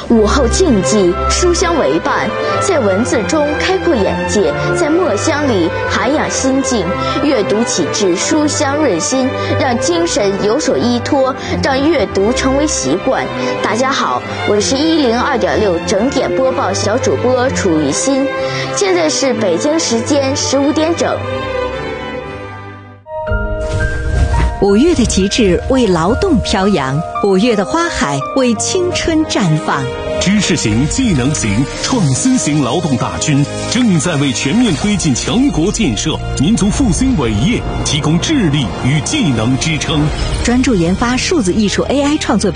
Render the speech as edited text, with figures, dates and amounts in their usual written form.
午后静寂，书香为伴，在文字中开阔眼界，在墨香里涵养心境。阅读启智，书香润心，让精神有所依托，让阅读成为习惯。大家好，我是102.6整点播报小主播楚雨欣，现在是北京时间15点整。 5月的极致为劳动飘扬，5月的花海为青春绽放。 知识型、技能型、创新型劳动大军正在为全面推进强国建设、民族复兴伟业提供智力与技能支撑。 专注研发数字艺术 AI 创作